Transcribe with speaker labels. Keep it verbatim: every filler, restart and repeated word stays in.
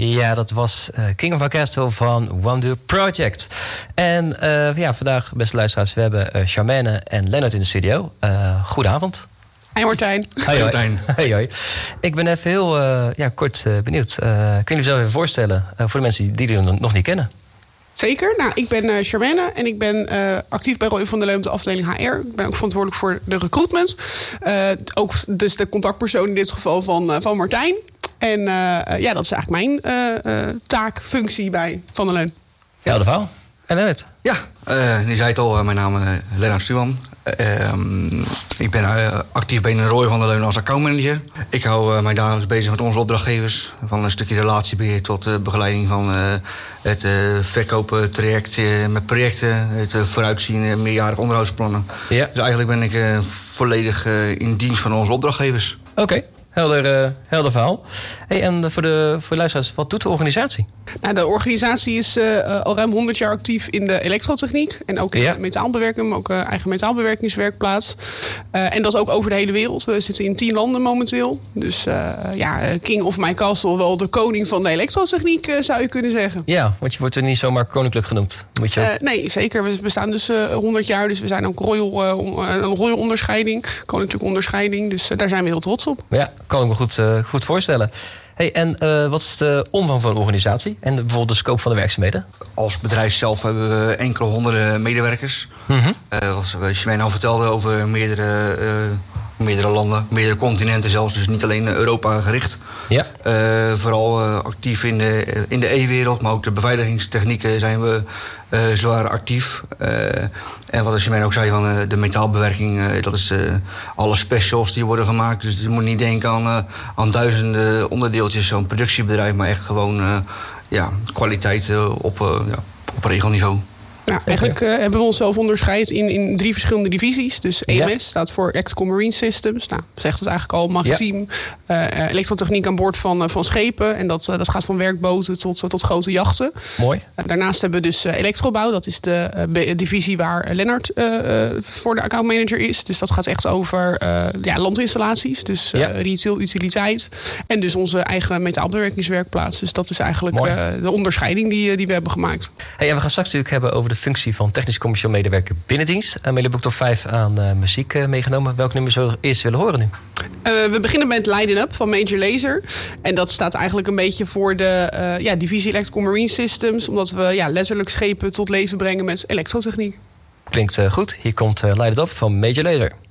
Speaker 1: Ja, dat was uh, King of My Castle van Wonder Project. En uh, ja, vandaag, beste luisteraars, we hebben uh, Charmaine en Lennart in de studio. Uh, goedenavond.
Speaker 2: Hey Martijn.
Speaker 1: Hoi Martijn. Hoi, hoi. Ik ben even heel uh, ja, kort uh, benieuwd. Uh, kun je jezelf even voorstellen uh, voor de mensen die jullie nog niet kennen?
Speaker 2: Zeker. Nou, ik ben uh, Charmaine en ik ben uh, actief bij Roy van der Leum op de afdeling H R. Ik ben ook verantwoordelijk voor de recruitment. Uh, ook dus de contactpersoon in dit geval van, uh, van Martijn. En uh, ja, dat is eigenlijk mijn uh, uh, taak, functie bij Van der Leum.
Speaker 1: Ja, de verhaal. En Lennart?
Speaker 3: Ja, uh, je zei het al, uh, mijn naam is uh, Lennart Stuwan. Uh, um, ik ben uh, actief bij Roy van der Leum als accountmanager. Ik hou uh, mij dagelijks bezig met onze opdrachtgevers. Van een stukje relatiebeheer tot uh, begeleiding van uh, het uh, verkopen traject uh, met projecten. Het uh, vooruitzien, uh, meerjarige onderhoudsplannen. Ja. Dus eigenlijk ben ik uh, volledig uh, in dienst van onze opdrachtgevers.
Speaker 1: Oké. Okay. Helder, uh, helder verhaal. Hey, en voor de, voor de luisteraars, wat doet de organisatie?
Speaker 2: Nou, de organisatie is uh, al ruim honderd jaar actief in de elektrotechniek. En ook in ja. metaalbewerking, maar ook uh, eigen metaalbewerkingswerkplaats. Uh, en dat is ook over de hele wereld. We zitten in tien landen momenteel. Dus uh, ja, King of My Castle, wel de koning van de elektrotechniek, uh, zou je kunnen zeggen.
Speaker 1: Ja, want je wordt er niet zomaar koninklijk genoemd. Moet je ook... uh,
Speaker 2: nee, zeker. We bestaan dus uh, honderd jaar. Dus we zijn ook royal, uh, een royal onderscheiding. Koninklijke onderscheiding. Dus uh, daar zijn we heel trots op.
Speaker 1: Ja, kan ik me goed, uh, goed voorstellen. Hey, en uh, wat is de omvang van de organisatie en de, bijvoorbeeld de scope van de werkzaamheden?
Speaker 3: Als bedrijf zelf hebben we enkele honderden medewerkers. Mm-hmm. Uh, als Charmaine al vertelde over meerdere, uh, meerdere landen, meerdere continenten zelfs. Dus niet alleen Europa gericht. Ja. Uh, vooral uh, actief in de, in de E-wereld, maar ook de beveiligingstechnieken zijn we uh, zwaar actief. Uh, en wat Charmaine ook zei van uh, de metaalbewerking, uh, dat is uh, alle specials die worden gemaakt. Dus je moet niet denken aan, uh, aan duizenden onderdeeltjes, zo'n productiebedrijf, maar echt gewoon uh, ja, kwaliteit uh, op, uh, ja, op regelniveau.
Speaker 2: Nou, eigenlijk uh, hebben we onszelf onderscheid in, in drie verschillende divisies. Dus E M S ja. staat voor Electrical Marine Systems. Nou, zegt het eigenlijk al, maritiem. Ja. Uh, elektrotechniek aan boord van, uh, van schepen. En dat, uh, dat gaat van werkboten tot, uh, tot grote jachten.
Speaker 1: Mooi.
Speaker 2: Uh, daarnaast hebben we dus uh, elektrobouw. Dat is de uh, divisie waar Lennart uh, uh, voor de accountmanager is. Dus dat gaat echt over uh, ja, landinstallaties. Dus uh, ja. retail, utiliteit. En dus onze eigen metaalbewerkingswerkplaats. Dus dat is eigenlijk uh, de onderscheiding die, die we hebben gemaakt.
Speaker 1: Hey, en we gaan straks natuurlijk hebben over de functie van technisch commercieel medewerker binnendienst. En jullie hebben ook top vijf aan uh, muziek uh, meegenomen. Welk nummer zullen we eerst willen horen nu?
Speaker 2: Uh, we beginnen met Lighten Up van Major Lazer. En dat staat eigenlijk een beetje voor de uh, ja, divisie Electrical Marine Systems. Omdat we ja, letterlijk schepen tot leven brengen met elektrotechniek.
Speaker 1: Klinkt uh, goed. Hier komt uh, Lighten Up van Major Lazer.